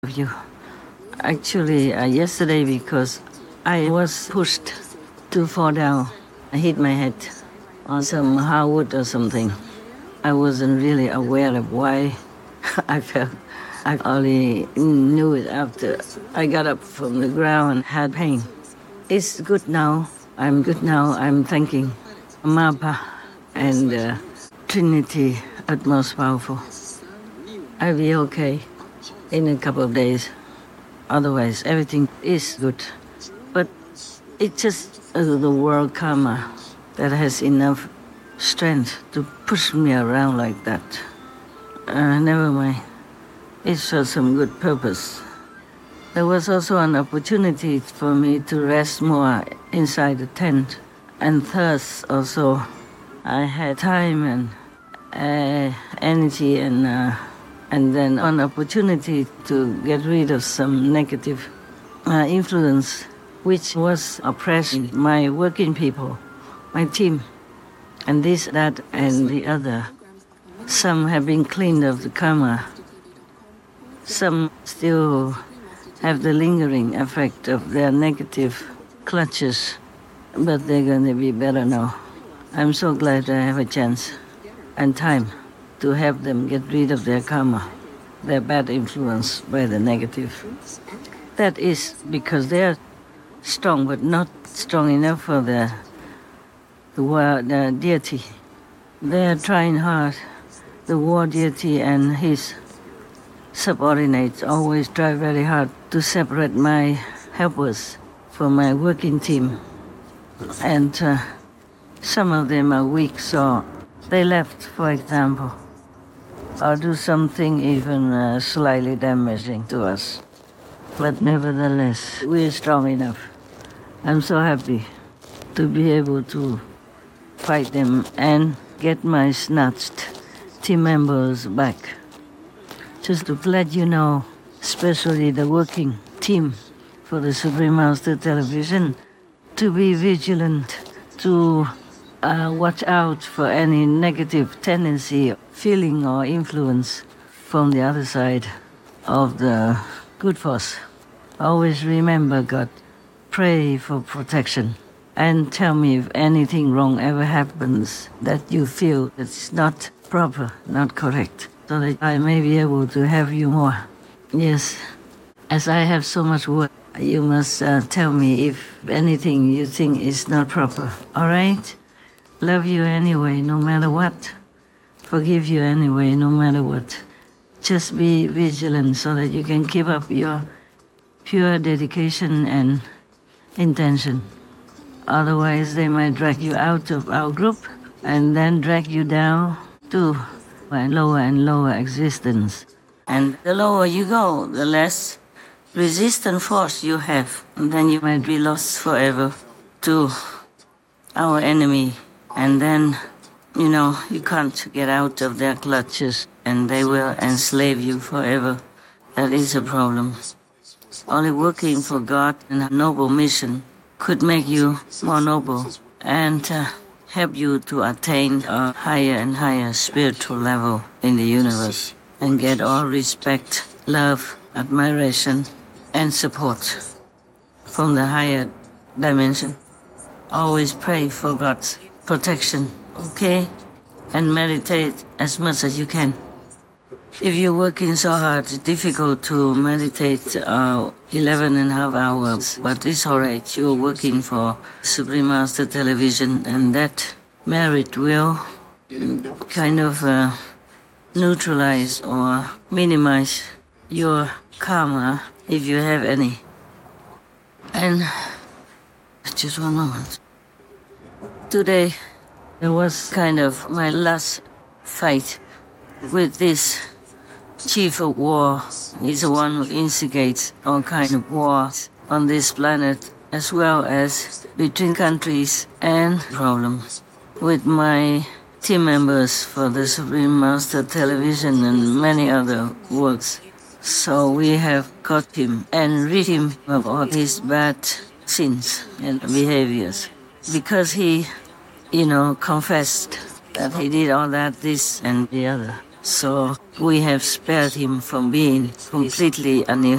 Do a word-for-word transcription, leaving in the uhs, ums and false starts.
you. Actually, uh, yesterday because I was pushed to fall down. I hit my head on some hardwood or something. I wasn't really aware of why I fell. I only knew it after I got up from the ground and had pain. It's good now. I'm good now. I'm thanking Mapa and uh, Trinity at most powerful. I'll be okay in a couple of days. Otherwise, everything is good. But it's just uh, the world karma that has enough strength to push me around like that. Uh, never mind. It serves some good purpose. There was also an opportunity for me to rest more inside the tent. And thus also I had time and uh, energy and uh, and then an opportunity to get rid of some negative uh, influence which was oppressing my working people, my team, and this, that, and the other. Some have been cleaned of the karma. Some still have the lingering effect of their negative clutches, but they're going to be better now. I'm so glad I have a chance and time to help them get rid of their karma, their bad influence by the negative. That is because they're strong, but not strong enough for the, the, war, the deity. They're trying hard. The war deity and his subordinates always try very hard to separate my helpers from my working team. And uh, some of them are weak, so they left, for example, or do something even uh, slightly damaging to us. But nevertheless, we're strong enough. I'm so happy to be able to fight them and get my snatched team members back. Just to let you know, especially the working team for the Supreme Master Television, to be vigilant, to uh, watch out for any negative tendency, feeling or influence from the other side of the good force. Always remember God, pray for protection, and tell me if anything wrong ever happens that you feel it's not proper, not correct, so that I may be able to have you more. Yes, as I have so much work, you must uh, tell me if anything you think is not proper, all right? Love you anyway, no matter what. Forgive you anyway, no matter what. Just be vigilant so that you can keep up your pure dedication and intention. Otherwise, they might drag you out of our group and then drag you down to a lower and lower existence. And the lower you go, the less resistant force you have. And then you might be lost forever to our enemy. And then, you know, you can't get out of their clutches and they will enslave you forever. That is a problem. Only working for God and a noble mission could make you more noble and uh, help you to attain a higher and higher spiritual level in the universe and get all respect, love, admiration, and support from the higher dimension. Always pray for God's protection, okay? And meditate as much as you can. If you're working so hard, it's difficult to meditate uh, eleven and a half hours, but it's all right. You're working for Supreme Master Television, and that merit will kind of uh, neutralize or minimize your karma if you have any. And just one moment. Today, it was kind of my last fight with this chief of war. He's the one who instigates all kinds of wars on this planet, as well as between countries and problems. With my team members for the Supreme Master Television and many other works. So we have caught him and rid him of all his bad sins and behaviors. Because he, you know, confessed that he did all that, this and the other. So we have spared him from being completely annihilation.